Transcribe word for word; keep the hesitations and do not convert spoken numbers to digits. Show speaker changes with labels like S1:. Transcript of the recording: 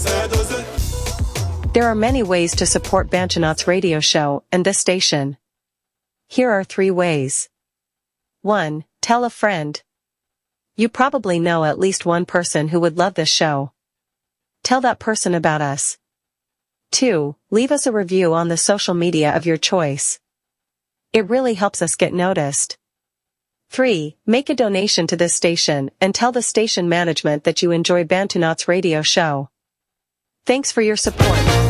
S1: There are many ways to support Bantanauts radio show and this station. Here are three ways. one. Tell a friend. You probably know at least one person who would love this show. Tell that person about us. two. Leave us a review on the social media of your choice. It really helps us get noticed. three. Make a donation to this station and tell the station management that you enjoy Bantanauts radio show. Thanks for your support.